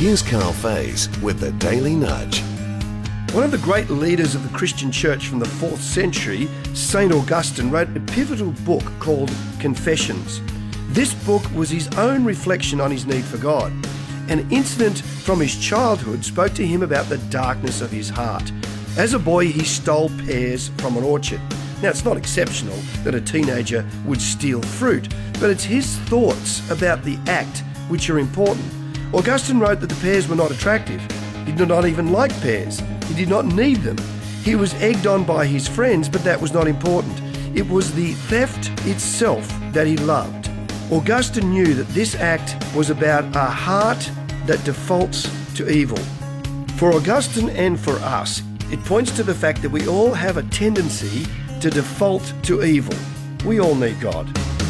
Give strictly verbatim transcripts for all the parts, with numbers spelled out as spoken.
Here's Carl Faze with the Daily Nudge. One of the great leaders of the Christian church from the fourth century, Saint Augustine, wrote a pivotal book called Confessions. This book was his own reflection on his need for God. An incident from his childhood spoke to him about the darkness of his heart. As a boy, he stole pears from an orchard. Now, it's not exceptional that a teenager would steal fruit, but it's his thoughts about the act which are important. Augustine wrote that the pears were not attractive. He did not even like pears. He did not need them. He was egged on by his friends, but that was not important. It was the theft itself that he loved. Augustine knew that this act was about a heart that defaults to evil. For Augustine and for us, it points to the fact that we all have a tendency to default to evil. We all need God.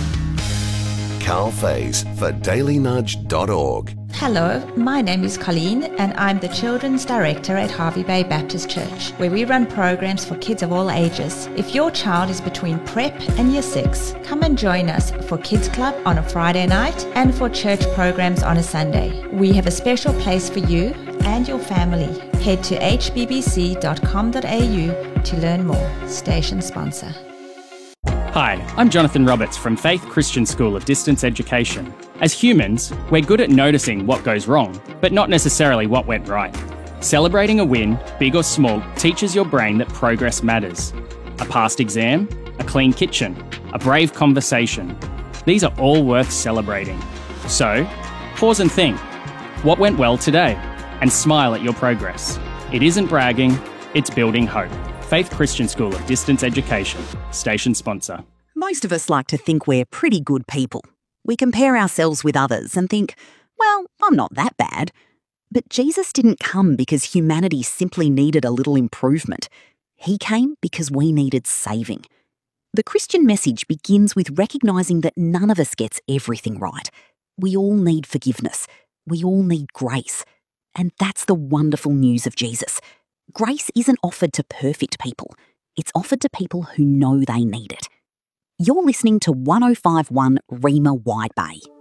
Carl Faze for daily nudge dot org. Hello, my name is Colleen and I'm the Children's Director at Harvey Bay Baptist Church, where we run programs for kids of all ages. If your child is between prep and year six, come and join us for Kids Club on a Friday night and for church programs on a Sunday. We have a special place for you and your family. Head to h b b c dot com dot a u to learn more. Station sponsor. Hi, I'm Jonathan Roberts from Faith Christian School of Distance Education. As humans, we're good at noticing what goes wrong, but not necessarily what went right. Celebrating a win, big or small, teaches your brain that progress matters. A passed exam, a clean kitchen, a brave conversation. These are all worth celebrating. So, pause and think. What went well today? And smile at your progress. It isn't bragging, it's building hope. Faith Christian School of Distance Education. Station sponsor. Most of us like to think we're pretty good people. We compare ourselves with others and think, well, I'm not that bad. But Jesus didn't come because humanity simply needed a little improvement. He came because we needed saving. The Christian message begins with recognising that none of us gets everything right. We all need forgiveness. We all need grace. And that's the wonderful news of Jesus. Grace isn't offered to perfect people. It's offered to people who know they need it. You're listening to one oh five point one Rima Wide Bay.